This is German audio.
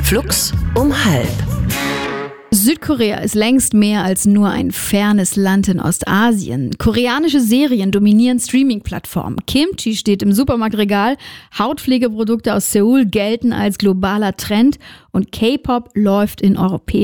Flux um 12:30. Südkorea ist längst mehr als nur ein fernes Land in Ostasien. Koreanische Serien dominieren Streaming-Plattformen. Kimchi steht im Supermarktregal, Hautpflegeprodukte aus Seoul gelten als globaler Trend und K-Pop läuft in europäischen